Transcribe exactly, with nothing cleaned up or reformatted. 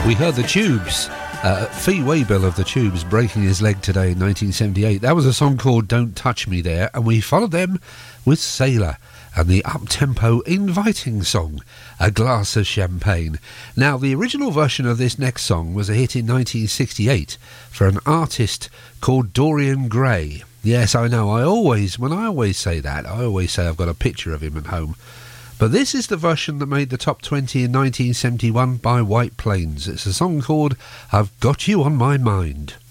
We heard the Tubes, uh, Fee Waybill of the Tubes breaking his leg today in nineteen seventy-eight. That was a song called Don't Touch Me there, and we followed them with Sailor and the up-tempo inviting song, A Glass of Champagne. Now, the original version of this next song was a hit in nineteen sixty-eight for an artist called Dorian Gray. Yes, I know, I always, when I always say that, I always say I've got a picture of him at home. But this is the version that made the top twenty in nineteen seventy-one by White Plains. It's a song called I've Got You on My Mind.